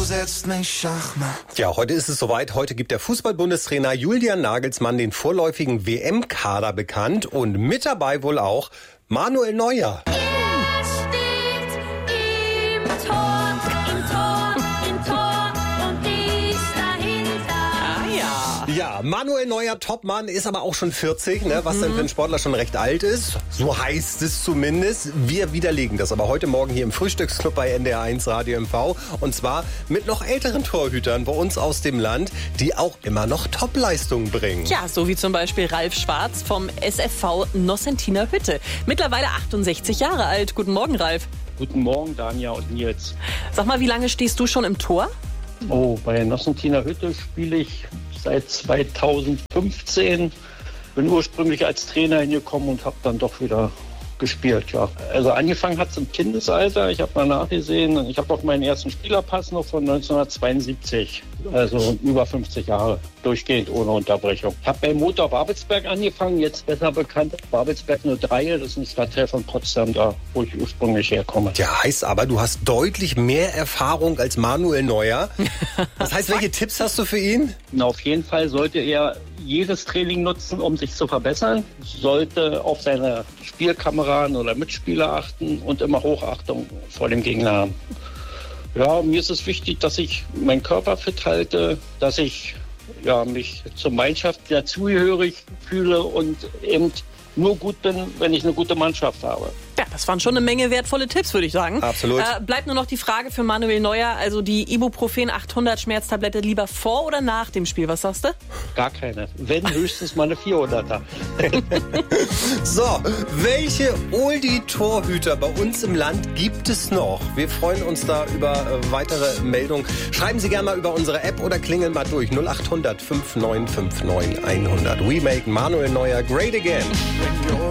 setzt mich Schachmatt. Ja, heute ist es soweit. Heute gibt der Fußball-Bundestrainer Julian Nagelsmann den vorläufigen WM-Kader bekannt und mit dabei wohl auch Manuel Neuer. Ja, Manuel Neuer, Topmann, ist aber auch schon 40, ne, was dann für einen Sportler schon recht alt ist. So heißt es zumindest. Wir widerlegen das aber heute Morgen hier im Frühstücksclub bei NDR1 Radio MV. Und zwar mit noch älteren Torhütern bei uns aus dem Land, die auch immer noch Topleistungen bringen. Ja, so wie zum Beispiel Ralf Schwarz vom SFV Nossentiner Hütte. Mittlerweile 68 Jahre alt. Guten Morgen, Ralf. Guten Morgen, Danja und Nils. Sag mal, wie lange stehst du schon im Tor? Oh, bei Nossentiner Hütte spiele ich seit 2015. Bin ursprünglich als Trainer hingekommen und habe dann doch wieder gespielt, ja. Also angefangen hat es im Kindesalter. Ich habe mal nachgesehen. Ich habe auch meinen ersten Spielerpass noch von 1972. Also über 50 Jahre durchgehend ohne Unterbrechung. Ich habe bei Motor Babelsberg angefangen, jetzt besser bekannt Babelsberg 03. Das ist ein Stadtteil von Potsdam, da wo ich ursprünglich herkomme. Ja, heißt aber, du hast deutlich mehr Erfahrung als Manuel Neuer. Das heißt, welche Tipps hast du für ihn? Na, auf jeden Fall sollte er jedes Training nutzen, um sich zu verbessern. Sollte auf seine Spielkameraden oder Mitspieler achten und immer Hochachtung vor dem Gegner haben. Ja, mir ist es wichtig, dass ich meinen Körper fit halte, dass ich mich zur Mannschaft dazugehörig fühle und eben nur gut bin, wenn ich eine gute Mannschaft habe. Ja, das waren schon eine Menge wertvolle Tipps, würde ich sagen. Absolut. Bleibt nur noch die Frage für Manuel Neuer, also die Ibuprofen 800 Schmerztablette lieber vor oder nach dem Spiel, was sagst du? Gar keine. Wenn höchstens mal eine 400er. So, welche Oldie-Torhüter bei uns im Land gibt es noch? Wir freuen uns da über weitere Meldungen. Schreiben Sie gerne mal über unsere App oder klingeln mal durch 0800 5959 100. We make Manuel Neuer great again.